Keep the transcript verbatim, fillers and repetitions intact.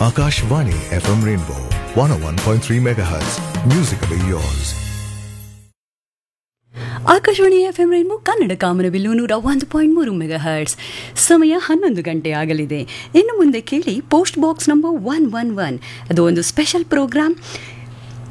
Akashvani F M Rainbow one oh one point three megahertz. Musically yours. Akashvani F M rainbow Kannada ಕಾಮನಬಿಲ್ಲು ನೂರ ಒಂದು point ಮೂರು mega hertz. ಸಮಯ ಹನ್ನೊಂದು ಗಂಟೆ ಆಗಲಿದೆ. ಇನ್ನು ಮುಂದೆ ಕೇಳಿ post box number one one one. ಅದು ಒಂದು ಸ್ಪೆಷಲ್ ಪ್ರೋಗ್ರಾಮ್.